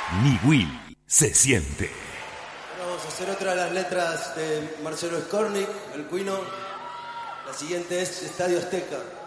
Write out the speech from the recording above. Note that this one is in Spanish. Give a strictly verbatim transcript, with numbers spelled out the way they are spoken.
Ni Will se siente. Ahora vamos a hacer otra de las letras de Marcelo Skornik, el Cuino. La siguiente es Estadio Azteca.